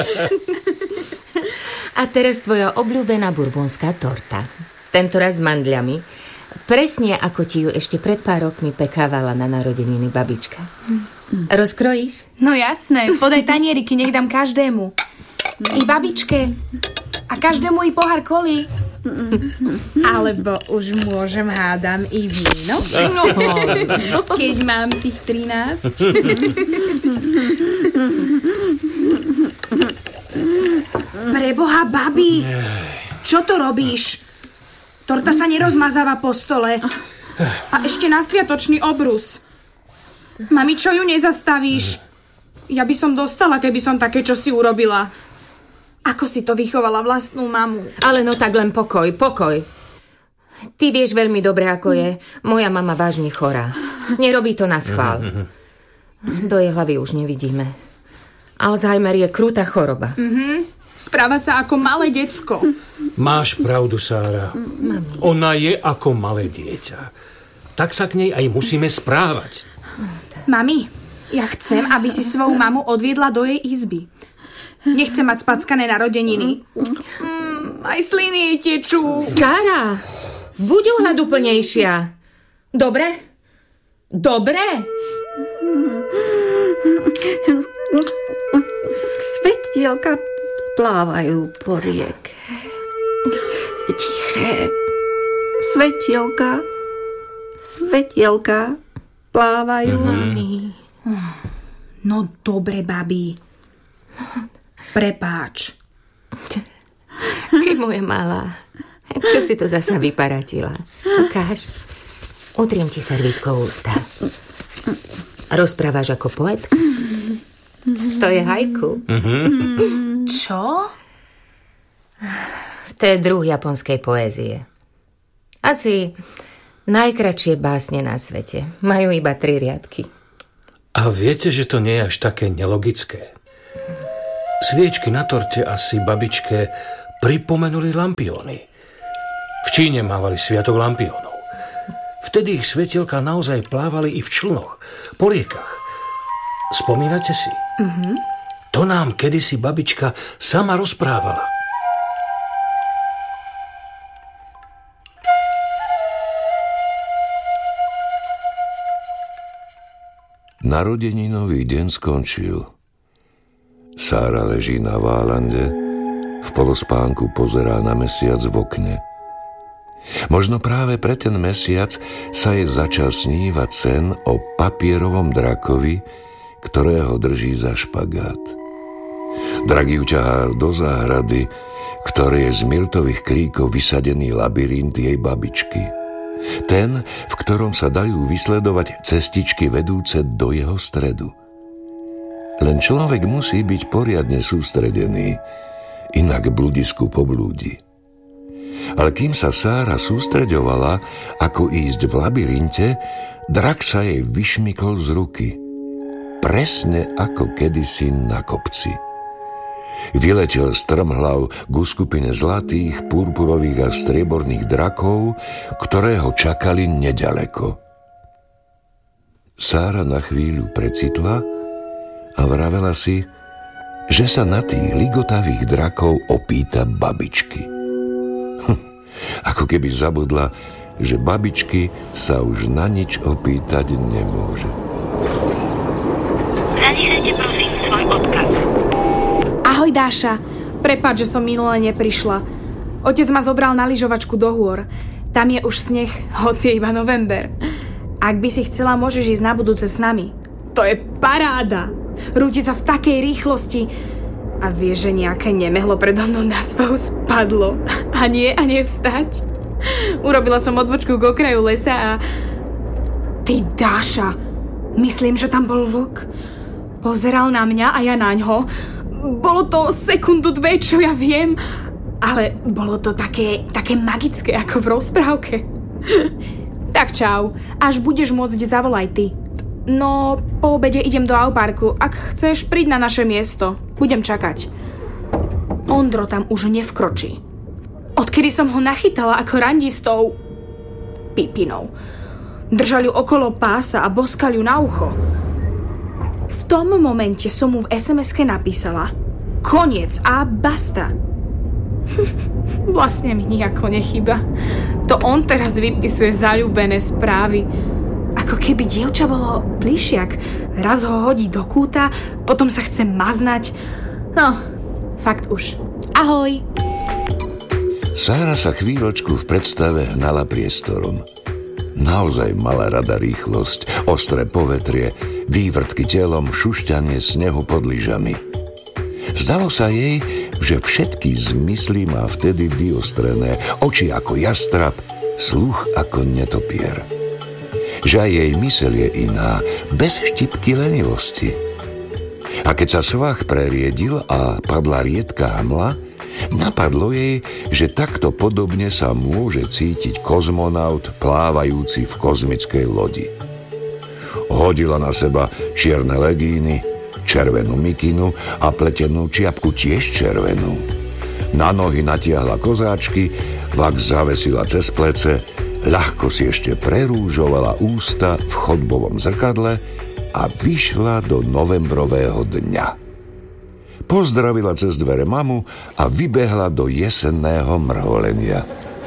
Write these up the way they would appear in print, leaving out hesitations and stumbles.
A teraz tvoja obľúbená bourbonská torta. Tentoraz s mandľami. Presne ako ti ju ešte pred pár rokmi pekávala na narodeniny babička. Rozkrojíš? No jasné, podaj tanieriky, nech dám každému. I babičke. A každému i pohár koli. Alebo už môžem, hádam, i víno? No. Keď mám tých 13. Preboha, babi! Čo to robíš? Torta sa nerozmazáva po stole. A ešte na sviatočný obrus. Mami, čo ju nezastavíš? Ja by som dostala, keby som také čosi urobila. Ako si to vychovala vlastnú mamu? Ale no tak len pokoj. Ty vieš veľmi dobre, ako je. Moja mama vážne chorá. Nerobí to na schvál. Do jej hlavy už nevidíme. Alzheimer je krutá choroba. Správa sa ako malé decko. Máš pravdu, Sára. Ona je ako malé dieťa. Tak sa k nej aj musíme správať. Mami, ja chcem, aby si svoju mamu odviedla do jej izby. Nechcem mať spackané narodeniny. Aj sliny jej tečú. Sára, buď ohľaduplnejšia. Dobre? Svetielka plávajú po rieke. Tiché. Svetielka plávajú. Mami. No dobre, babi. Prepáč. Ty moja malá. Čo si to zasa vyparatila? Ukáž. Utriem ti servítkou ústa. Rozprávaš ako poet? To je haiku. Čo? To je druh japonskej poézie. Asi najkratšie básne na svete. Majú iba 3 riadky. A viete, že to nie je až také nelogické? Sviečky na torte asi babičke pripomenuli lampióny. V Číne mávali sviatok lampiónov. Vtedy ich svetielka naozaj plávali i v člnoch, po riekach. Spomínate si? To nám kedysi babička sama rozprávala. Narodeninový deň skončil. Sára leží na válande, v polospánku pozerá na mesiac v okne. Možno práve pre ten mesiac sa jej začal snívať sen o papierovom drakovi, ktorého drží za špagát. Drak ju ťahá do záhrady, ktorý je z myrtových kríkov vysadený labyrint jej babičky. Ten, v ktorom sa dajú vysledovať cestičky vedúce do jeho stredu. Len človek musí byť poriadne sústredený, inak bludisku poblúdi. Ale kým sa Sára sústreďovala, ako ísť v labyrinte, drak sa jej vyšmykol z ruky. Presne ako kedysi na kopci. Vyletel strmhlav ku skupine zlatých, purpurových a strieborných drakov, ktoré ho čakali neďaleko. Sára na chvíľu precitla a vravela si, že sa na tých ligotavých drakov opýta babičky. Ako keby zabudla, že babičky sa už na nič opýtať nemôže. Zanechajte prosím svoj odkaz. Ahoj, Dáša. Prepáč, že som minule neprišla. Otec ma zobral na lyžovačku do hôr. Tam je už sneh, hoci je iba november. Ak by si chcela, môžeš ísť na budúce s nami. To je paráda. Rúti sa v takej rýchlosti. A vieš, že nejaké nemehlo predo mnou na svahu spadlo. A nie vstať. Urobila som odbočku k okraju lesa a... Ty, Dáša, myslím, že tam bol vlk. Pozeral na mňa a ja naňho. Bolo to sekundu, 2, čo ja viem. Ale bolo to také magické, ako v rozprávke. Tak čau. Až budeš môcť, zavolaj ty. No, po obede idem do Auparku. Ak chceš, príď na naše miesto. Budem čakať. Ondro tam už nevkročí. Odkedy som ho nachytala ako randistou pipinou. Držali ju okolo pása a boskali ju na ucho. V tom momente som mu v SMS-ke napísala: koniec a basta. Vlastne mi nejako nechýba. To on teraz vypisuje zaľúbené správy. Ako keby dievča bolo plišiak. Raz ho hodí do kúta, potom sa chce maznať. No, fakt už. Ahoj. Sára sa chvíľočku v predstave hnala priestorom. Naozaj mala rada rýchlosť, ostré povetrie, vývrtky telom, šušťanie snehu pod lyžami. Zdalo sa jej, že všetky zmysly má vtedy vyostrené, oči ako jastrab, sluch ako netopier. Že aj jej myseľ je iná, bez štipky lenivosti. A keď sa svah preriedil a padla riedka hmla, napadlo jej, že takto podobne sa môže cítiť kozmonaut plávajúci v kozmickej lodi. Hodila na seba čierne legíny, červenú mikinu a pletenú čiapku tiež červenú. Na nohy natiahla kozáčky, vak zavesila cez plece, ľahko si ešte prerúžovala ústa v chodbovom zrkadle a vyšla do novembrového dňa. Pozdravila cez dvere mamu a vybehla do jesenného mrholenia.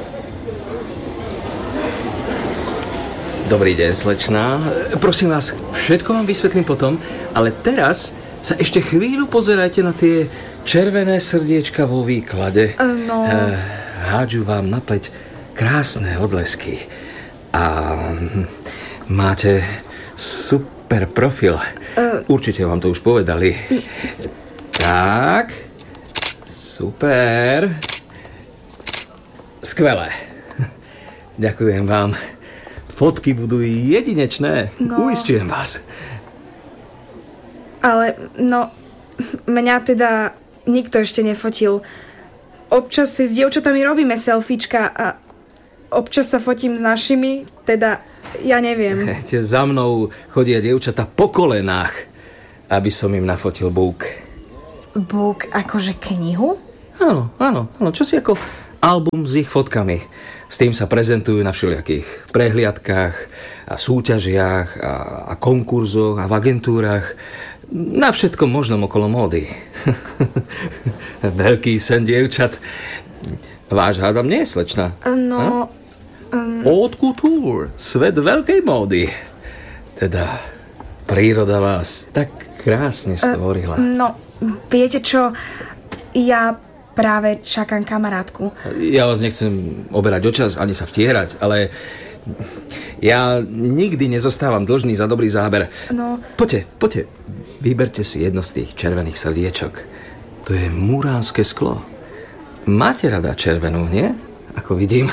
Dobrý deň, slečná. Prosím vás, všetko vám vysvetlím potom, ale teraz sa ešte chvíľu pozerajte na tie červené srdiečka vo výklade. Hádžu vám na pleť krásne odlesky. A máte super profil. Určite vám to už povedali. Tak. Super. Skvelé. Ďakujem vám. Fotky budú jedinečné. Uisťujem vás. Ale, mňa teda nikto ešte nefotil. Občas si s dievčatami robíme selfiečka a občas sa fotím s našimi, teda ja neviem. Za mnou chodia dievčatá po kolenách, aby som im nafotil búk. Búk akože knihu? Áno, čosi ako album s ich fotkami. S tým sa prezentujú na všelijakých prehliadkách a súťažiach a konkurzoch a v agentúrach. Na všetkom možnom okolo módy. Veľký sen dievčat. Váš hádam nie je, slečna? Haute couture, svet veľkej módy. Teda príroda vás tak krásne stvorila. Viete čo? Ja práve čakám kamarátku. Ja vás nechcem oberať o čas, ani sa vtierať, ale ja nikdy nezostávam dlžný za dobrý záber. Poďte, vyberte si jedno z tých červených srdiečok. To je muránske sklo. Máte rada červenú, nie? Ako vidím.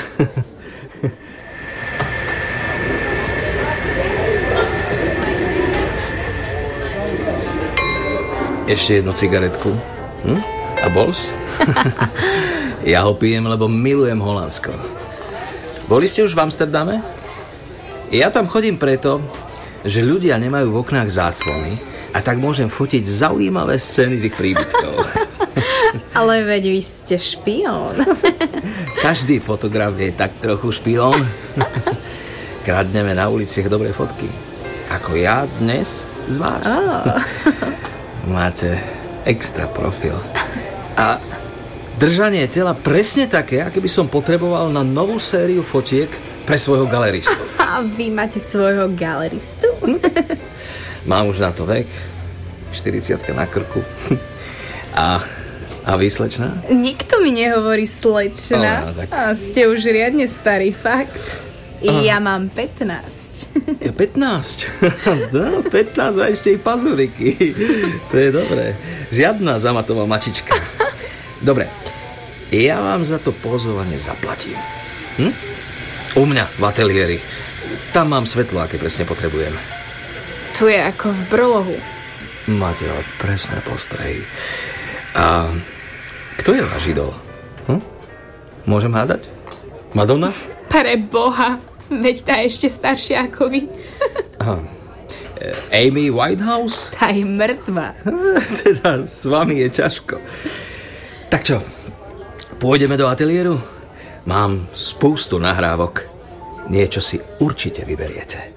Ešte jednu cigaretku. A bols? Ja ho pijem, lebo milujem Holandsko. Boli ste už v Amsterdame? Ja tam chodím preto, že ľudia nemajú v oknách záclony a tak môžem fotiť zaujímavé scény z ich príbytkov. Ale veď vy ste špión. Každý fotograf je tak trochu špión. Kradneme na uliciach dobré fotky. Ako ja dnes z vás. Máte extra profil. A držanie tela presne také, aké by som potreboval na novú sériu fotiek pre svojho galeristu. A vy máte svojho galeristu? Mám už na to vek. 40 na krku. A vy, slečná? Nikto mi nehovorí slečna. A ste už riadne starý, fakt. Ja mám 15. 15? 15 a ešte i pazuriky. To je dobré. Žiadna zamatová mačička. Dobre, ja vám za to pozovanie zaplatím. U mňa v ateliéri. Tam mám svetlo, aké presne potrebujem. Tu je ako v brlohu. Máte ale presné postrehy. A kto je váš idol? Môžem hádať? Madonna? Pre Boha, veď tá ešte staršia ako vy. Amy Winehouse? Tá je mŕtva. Teda s vami je ťažko. Tak čo, pôjdeme do ateliéru? Mám spústu nahrávok. Niečo si určite vyberiete.